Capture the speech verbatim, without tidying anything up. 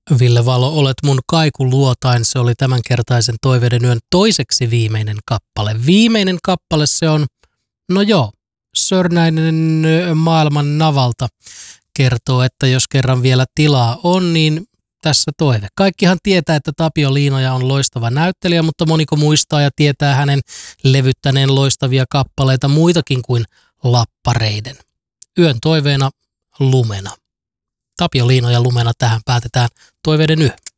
Ville Valo, olet mun kaiku luotain. Se oli tämänkertaisen Toiveiden yön toiseksi viimeinen kappale. Viimeinen kappale se on, no joo, Sörnäinen maailman navalta kertoo, että jos kerran vielä tilaa on, niin tässä toive. Kaikkihan tietää, että Tapio Liinoja on loistava näyttelijä, mutta moniko muistaa ja tietää hänen levyttäneen loistavia kappaleita muitakin kuin Lappareiden. Yön toiveena Lumena. Tapio Liinoja Lumena, tähän päätetään Toiveiden yö.